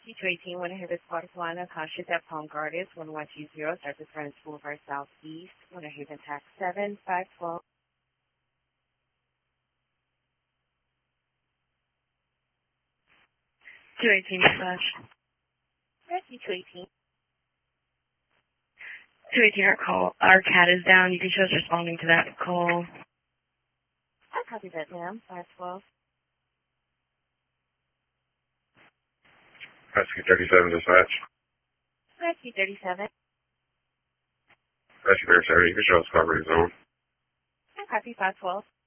Rescue 218, want to hear this Waterfly, Natasha, Dep Home Guard is 1120, Service Friends Boulevard Southeast, want to hear the tax 7512. 218 dispatch. Rescue 218. 218, our cat is down. You can show us responding to that call. I copy that, ma'am. 512. Rescue 37 dispatch. Rescue 37. Rescue 37, you can show us coverage zone. I copy 512.